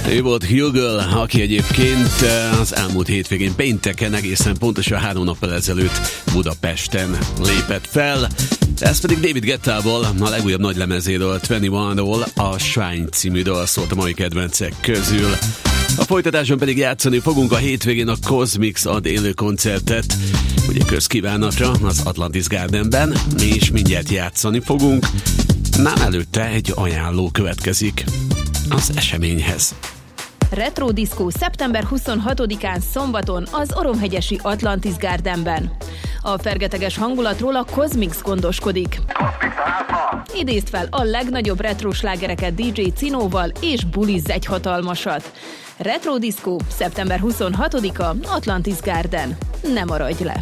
Ő volt Hugel, aki egyébként az elmúlt hétvégén pénteken, egészen pontosan 3 nappal ezelőtt Budapesten lépett fel. Ez pedig David Guettából, a legújabb nagy lemezéről, 21-ról, a Shine című dal szólt a mai kedvencek közül. A folytatáson pedig játszani fogunk a hétvégén a Cosmix ad élő koncertet, ugye közkívánatra az Atlantis Gardenben, mi is mindjárt játszani fogunk. Nám előtte egy ajánló következik az eseményhez. Retro Disco szeptember 26-án szombaton az Oromhegyesi Atlantis Gardenben. A fergeteges hangulatról a Cosmix gondoskodik. Idézd fel a legnagyobb retro slágereket DJ Cinóval és bulizz egy hatalmasat. Retro Disco szeptember 26-a Atlantis Garden. Ne maradj le!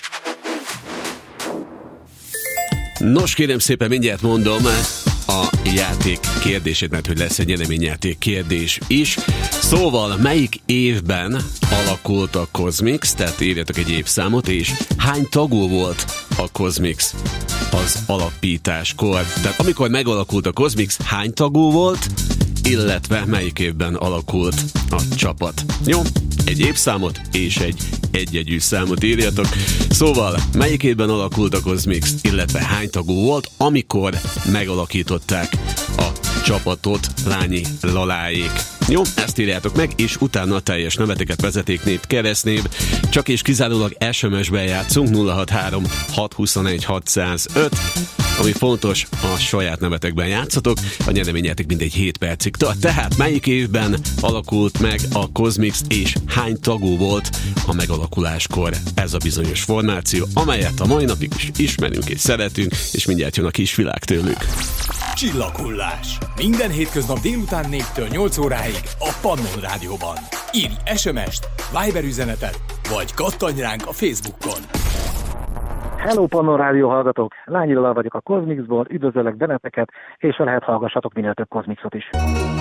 Nos, kérem szépen, mindjárt mondom a játék kérdését, mert hogy lesz egy nyereményjáték kérdés is. Szóval, melyik évben alakult a Cosmix, tehát írjatok egy évszámot, és hány tagú volt a Cosmix az alapításkor? Tehát amikor megalakult a Cosmix, hány tagú volt, illetve melyik évben alakult a csapat? Jó? Egy évszámot és egy egyegyű számot írjatok. Szóval, melyik évben alakult a Cosmix, illetve hány tagú volt, amikor megalakították a csapatot Lányi Laláék. Jó, ezt írjátok meg, és utána a teljes neveteket, vezetéknév, keresztnév, csak és kizárólag SMS-ben játszunk, 063 621 605. Ami fontos, a saját nevetekben játszatok, a nyereményjáték mindegy 7 percig tart. Tehát melyik évben alakult meg a Cosmix, és hány tagú volt a megalakuláskor ez a bizonyos formáció, amelyet a mai napig is ismerünk és szeretünk, és mindjárt jön a kis világ tőlük. Csillaghullás. Minden hétköznap délután 4-től 8 óráig a Pannon Rádióban. Írj SMS-t, Viber üzenetet, vagy kattanj ránk a Facebookon. Hello, Pannon Rádió hallgatók! Lányi Lala vagyok a Cosmixból, üdvözöllek benneteket, és lehet hallgassatok minél több Cosmixot is.